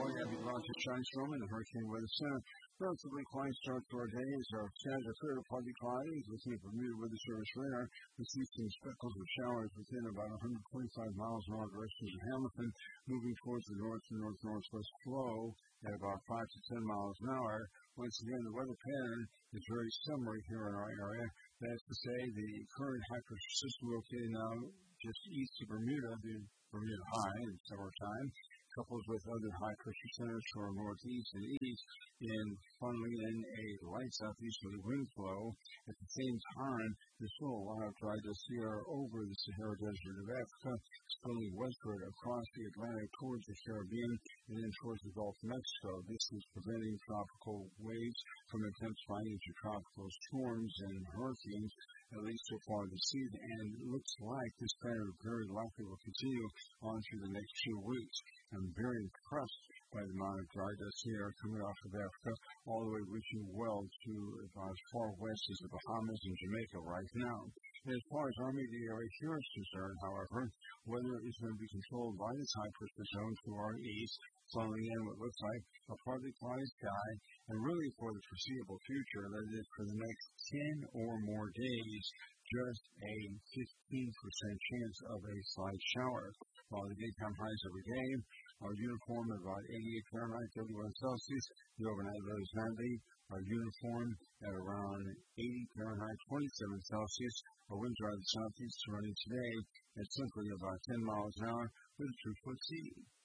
morning. Happy Roger Shine Storm in the Hurricane Weather Center. Relatively quiet start to our day as our skies are clear to partly cloudy. Looking at Bermuda Weather Service radar, we see some speckles of showers within about 125 miles in all directions of Hamilton, moving towards the north and north-northwest flow at about 5 to 10 miles an hour. Once again, the weather pattern is very similar here in our area. That is to say, the current high pressure system located now just east of Bermuda, the Bermuda High in summertime, coupled with other high pressure centers to our northeast and east, and funneling in a light southeasterly wind flow. At the same time, this will allow dry dust air over the Sahara Desert of Africa, spilling westward across the Atlantic towards the Caribbean and then towards the Gulf of Mexico. This is preventing tropical waves from intensifying into tropical storms and hurricanes, at least so far this season, and it looks like this pattern very likely will continue on through the next 2 weeks. I'm very impressed by the amount of dry dust air coming off of Africa, all the way reaching well to as far west as the Bahamas and Jamaica right now. And as far as our immediate area here is concerned, however, weather is going to be controlled by this high pressure zone to our east, funneling in what looks like a partly cloudy sky, and really for the foreseeable future, that is for the next 10 or more days, just a 15% chance of a slight shower. While the daytime highs every day are uniform at about 88 Fahrenheit, 31 Celsius, the overnight lows nightly are uniform at around 80 Fahrenheit, 27 Celsius. Our winds are out of the southeast running today at simply about 10 miles an hour with a 2-foot sea.